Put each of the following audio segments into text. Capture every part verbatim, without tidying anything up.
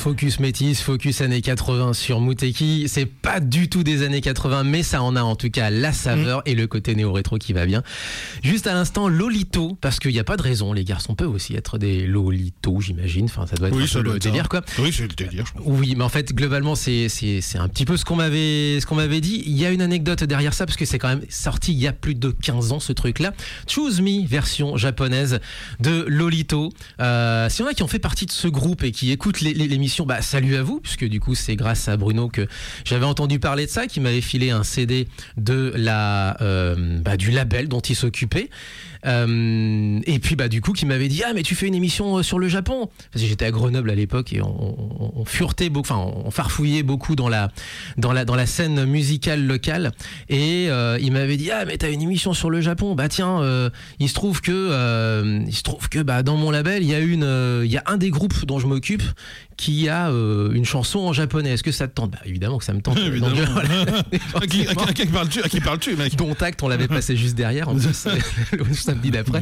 Focus métis, focus années quatre-vingts sur Muteki. C'est pas du tout des années quatre-vingts, mais ça en a en tout cas la saveur mmh. et le côté néo-rétro qui va bien. Juste à l'instant, Lolito, parce qu'il n'y a pas de raison, les garçons peuvent aussi être des Lolito, j'imagine. Enfin, ça doit être oui, un peu le délire, quoi. Oui, c'est le délire, je pense. Oui, mais en fait, globalement, c'est, c'est, c'est un petit peu ce qu'on m'avait, ce qu'on m'avait dit. Il y a une anecdote derrière ça, parce que c'est quand même sorti il y a plus de quinze ans, ce truc-là. Choose Me, version japonaise de Lolito. Euh, s'il y en a qui ont fait partie de ce groupe et qui écoutent les, les, l'émission, bah, salut à vous, puisque du coup, c'est grâce à Bruno que j'avais entendu parler de ça, qui m'avait filé un C D de la, euh, bah, du label dont il s'occupait. Euh, et puis bah du coup qui m'avait dit ah mais tu fais une émission sur le Japon, parce que j'étais à Grenoble à l'époque et on, on, on furetait beaucoup, enfin on farfouillait beaucoup dans la dans la dans la scène musicale locale et euh, il m'avait dit ah mais t'as une émission sur le Japon, bah tiens euh, il se trouve que euh, il se trouve que bah dans mon label il y a une euh, il y a un des groupes dont je m'occupe qui a euh, une chanson en japonais, est-ce que ça te tente? Bah évidemment que ça me tente. Évidemment. Donc, voilà. à, qui, à, qui, à qui parles-tu, à qui parles-tu mec? Dont acte, on l'avait passé juste derrière en plus le samedi d'après.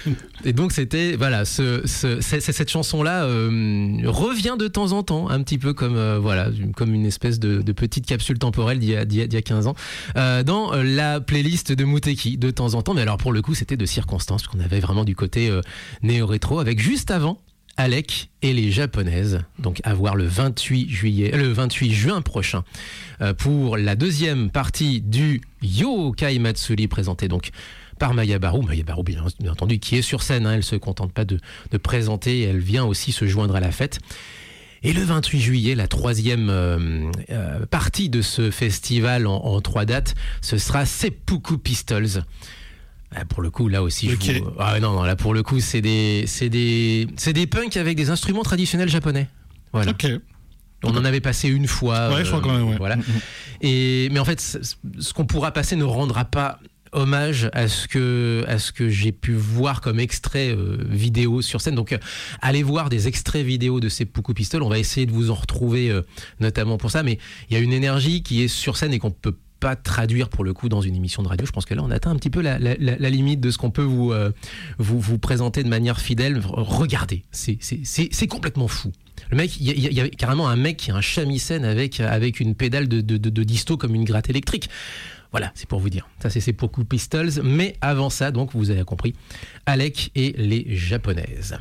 Et donc c'était voilà ce, ce c'est, c'est cette chanson là euh, revient de temps en temps un petit peu comme euh, voilà comme une espèce de, de petite capsule temporelle d'il y a, d'il y a, d'il y a quinze ans euh, dans la playlist de Muteki de temps en temps, mais alors pour le coup c'était de circonstance parce qu'on avait vraiment du côté euh, néo-rétro avec juste avant Alec et les japonaises, donc à voir le vingt-huit juillet, le vingt-huit juin prochain euh, pour la deuxième partie du Yokai Matsuri présenté donc par Maya Baru, Maya Baru bien, bien entendu qui est sur scène, hein, elle se contente pas de, de présenter, elle vient aussi se joindre à la fête. Et le vingt-huit juillet, la troisième euh, euh, partie de ce festival en, en trois dates, ce sera Seppuku Pistols. Ah, pour le coup, là aussi, je okay. vous... ah, non, non, là pour le coup, c'est des, c'est des, c'est des punks avec des instruments traditionnels japonais. Voilà. Ok. On en avait passé une fois. Ouais, euh, je crois quand même. Ouais. Voilà. Mm-hmm. Et mais en fait, ce qu'on pourra passer ne rendra pas hommage à ce que à ce que j'ai pu voir comme extrait euh, vidéo sur scène. Donc, euh, allez voir des extraits vidéo de ces Seppuku Pistols. On va essayer de vous en retrouver, euh, notamment pour ça. Mais il y a une énergie qui est sur scène et qu'on peut pas traduire pour le coup dans une émission de radio. Je pense que là on atteint un petit peu la, la, la limite de ce qu'on peut vous, euh, vous, vous présenter de manière fidèle. Regardez, c'est, c'est, c'est, c'est complètement fou. Le mec, il y, y, y a carrément un mec qui a un shamisen avec, avec une pédale de, de, de, de disto comme une gratte électrique. Voilà, c'est pour vous dire. Ça, c'est Seppuku Pistols. Mais avant ça, donc, vous avez compris, Alec et les japonaises.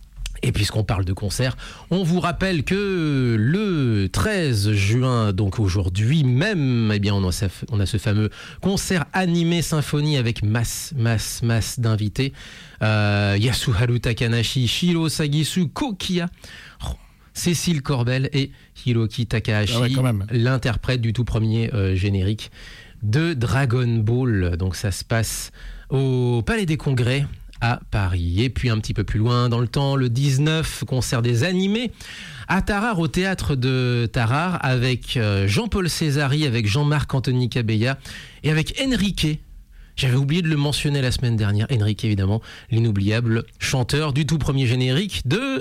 Et puisqu'on parle de concert, on vous rappelle que le treize juin, donc aujourd'hui même, eh bien on a, ce, on a ce fameux concert animé symphonie avec masse, masse, masse d'invités. Euh, Yasuharu Takanashi, Shiro Sagisu, Kokiya, oh, Cécile Corbel et Hiroki Takahashi, ah ouais, quand même. L'interprète du tout premier euh, générique de Dragon Ball. Donc ça se passe au Palais des Congrès à Paris. Et puis un petit peu plus loin dans le temps, le dix-neuf, concert des animés à Tarare, au théâtre de Tarare, avec Jean-Paul Césari, avec Jean-Marc Anthony Cabella et avec Enrique. J'avais oublié de le mentionner la semaine dernière. Enrique, évidemment, l'inoubliable chanteur du tout premier générique de...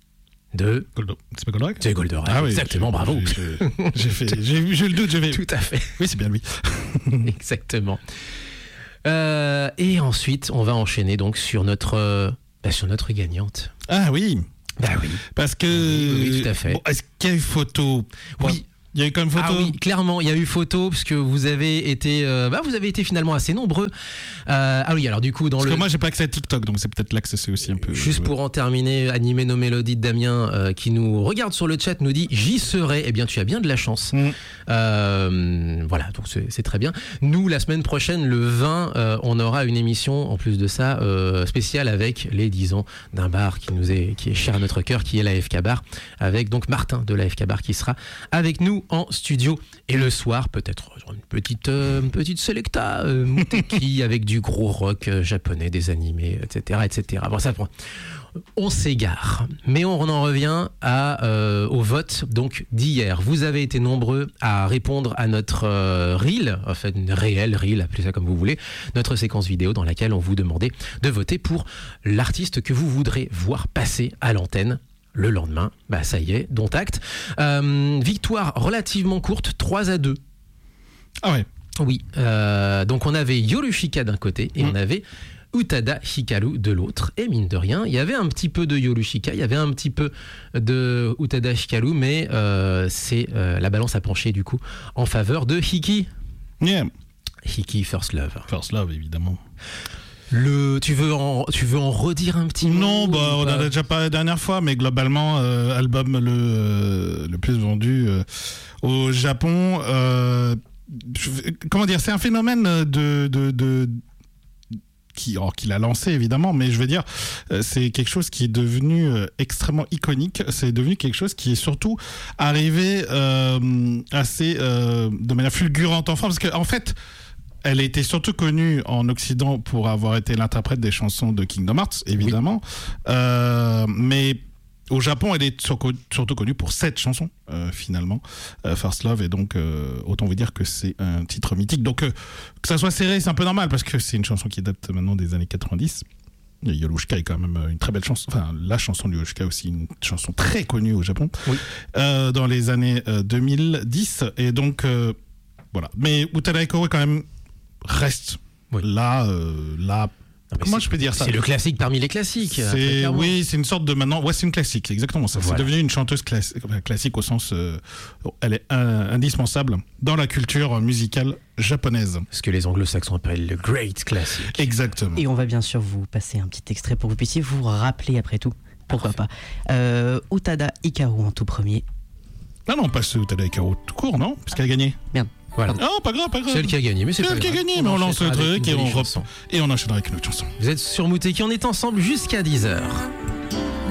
de... Goldo. C'est pas Goldorak ? C'est Goldorak, ah oui, exactement, j'ai, bravo. J'ai, j'ai, fait, j'ai, j'ai eu le doute, j'avais... Tout à fait. Oui, c'est bien lui. Exactement. Euh, et ensuite, on va enchaîner donc sur notre, euh, bah, sur notre gagnante. Ah oui. Bah oui. Parce que. Oui, oui, tout à fait. Bon, est-ce qu'il y a eu photo ? Oui. Il y a eu quand même photo. Ah oui, clairement, il y a eu photo parce que vous avez été, euh, bah vous avez été finalement assez nombreux. Euh, ah oui, alors du coup dans parce le. Parce que moi j'ai pas accès à TikTok, donc c'est peut-être là que c'est aussi un peu. Juste pour en terminer, animer nos mélodies de Damien euh, qui nous regarde sur le chat nous dit j'y serai. Eh bien, tu as bien de la chance. Mm. Euh, voilà, donc c'est, c'est très bien. Nous, la semaine prochaine, le vingt, euh, on aura une émission en plus de ça euh, spéciale avec les dix ans d'un bar qui nous est qui est cher à notre cœur, qui est l'A F K Bar, avec donc Martin de l'A F K Bar qui sera avec nous en studio. Et le soir, peut-être une petite, euh, une petite selecta euh, Muteki avec du gros rock euh, japonais, des animés, et cetera, et cetera. Bon, ça, on s'égare, mais on en revient à, euh, au vote donc d'hier. Vous avez été nombreux à répondre à notre euh, reel, en fait une réelle reel, appelez ça comme vous voulez, notre séquence vidéo dans laquelle on vous demandait de voter pour l'artiste que vous voudrez voir passer à l'antenne. Le lendemain, bah ça y est, dont acte. Euh, victoire relativement courte, trois à deux. Ah ouais. Oui. Euh, donc on avait Yorushika d'un côté et mmh. on avait Utada Hikaru de l'autre. Et mine de rien, il y avait un petit peu de Yorushika, il y avait un petit peu de Utada Hikaru, mais euh, c'est euh, la balance a penché du coup en faveur de Hiki. Yeah. Hiki First Love. First Love, évidemment. Le, tu veux en, tu veux en redire un petit mot? Non, bah, on en a déjà parlé la dernière fois, mais globalement, euh, album le, euh, le plus vendu euh, au Japon. Euh, je, comment dire, c'est un phénomène de, de, de qui, or, qu'il a lancé évidemment, mais je veux dire, euh, c'est quelque chose qui est devenu euh, extrêmement iconique. C'est devenu quelque chose qui est surtout arrivé euh, assez euh, de manière fulgurante en France, parce qu'en en fait. Elle a été surtout connue en Occident pour avoir été l'interprète des chansons de Kingdom Hearts, évidemment. Oui. Euh, mais au Japon, elle est surtout connue pour cette chanson, euh, finalement, euh, First Love. Et donc, euh, autant vous dire que c'est un titre mythique. Donc, euh, que ça soit serré, c'est un peu normal, parce que c'est une chanson qui date maintenant des années quatre-vingt-dix. Et Yorushika est quand même une très belle chanson. Enfin, la chanson de Yorushika est aussi une chanson très connue au Japon, oui. euh, dans les années euh, deux mille dix. Et donc, euh, voilà. Mais Utada Hikaru, quand même, reste oui. là, euh, là. Non, comment je peux dire ça? C'est le classique parmi les classiques. C'est, oui, c'est une sorte de maintenant. Ouais, c'est une classique, exactement ça. Voilà. C'est devenu une chanteuse classi- classique au sens, euh, elle est un, indispensable dans la culture musicale japonaise. Ce que les Anglo-Saxons appellent le Great Classic. Exactement. Et on va bien sûr vous passer un petit extrait pour que vous puissiez vous rappeler après tout. Pourquoi Parfait. pas euh, Utada Hikaru en tout premier. Ah non, pas ce Utada Hikaru tout court, non? Parce qu'elle a gagné. Merde. Voilà. Oh, pas grave, pas grave. C'est elle qui a gagné, mais c'est, c'est pas elle grave. qui a gagné, on mais on lance le truc et on, rep... et on enchaînera avec une autre chanson. Vous êtes sur Mouteki, on est ensemble jusqu'à dix heures.